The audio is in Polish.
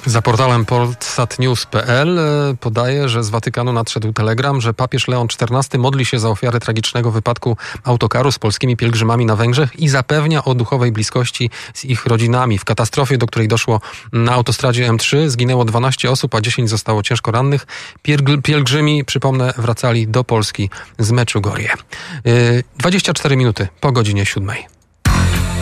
Za portalem polsatnews.pl podaje, że z Watykanu nadszedł telegram, że papież Leon XIV modli się za ofiary tragicznego wypadku autokaru z polskimi pielgrzymami na Węgrzech i zapewnia o duchowej bliskości z ich rodzinami. W katastrofie, do której doszło na autostradzie M3, zginęło 12 osób, a 10 zostało ciężko rannych. Pielgrzymi, przypomnę, wracali do Polski z Meczugorie. 24 minuty po godzinie 7.